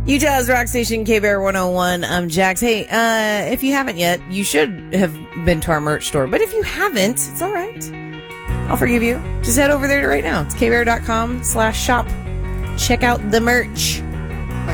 Utah's Rock Station, K-Bear 101. I'm Jax. Hey, if you haven't yet, you should have been to our merch store. But if you haven't, it's all right. I'll forgive you. Just head over there right now. It's kbear.com/shop. Check out the merch.